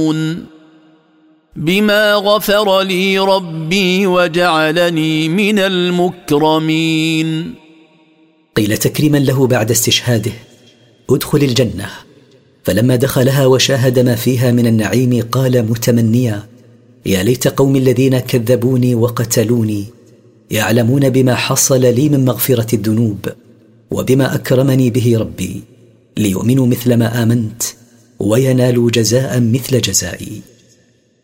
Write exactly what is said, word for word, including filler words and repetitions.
بما غفر لي ربي وجعلني من المكرمين. قيل تكريما له بعد استشهاده: ادخل الجنة. فلما دخلها وشاهد ما فيها من النعيم قال متمنيا: يا ليت قومي الذين كذبوني وقتلوني يعلمون بما حصل لي من مغفرة الذنوب وبما أكرمني به ربي، ليؤمنوا مثل ما آمنت وينالوا جزاء مثل جزائي.